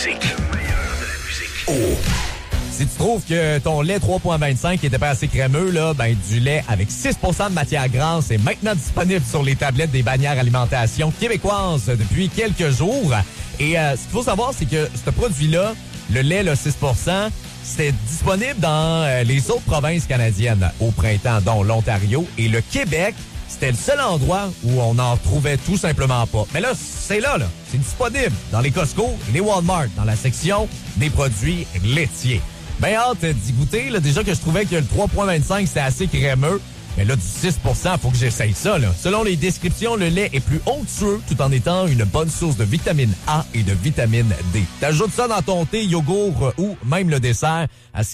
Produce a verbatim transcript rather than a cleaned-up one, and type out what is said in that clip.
musique. Oh. Si tu trouves que ton lait trois virgule vingt-cinq était pas assez crémeux, là, ben du lait avec six pour cent de matière grasse est maintenant disponible sur les tablettes des bannières alimentation québécoises depuis quelques jours. Et euh, ce qu'il faut savoir, c'est que ce produit-là, le lait, là, six pour cent, c'était disponible dans euh, les autres provinces canadiennes au printemps, dont l'Ontario et le Québec. C'était le seul endroit où on n'en trouvait tout simplement pas. Mais là, c'est là, là. C'est disponible dans les Costco et les Walmart, dans la section des produits laitiers. Ben hâte d'y goûter. Là, déjà que je trouvais que le trois virgule vingt-cinq, c'était assez crémeux. Mais là, du six pour cent, faut que j'essaye ça, là. Selon les descriptions, le lait est plus onctueux tout en étant une bonne source de vitamine A et de vitamine D. T'ajoutes ça dans ton thé, yogourt ou même le dessert. À ce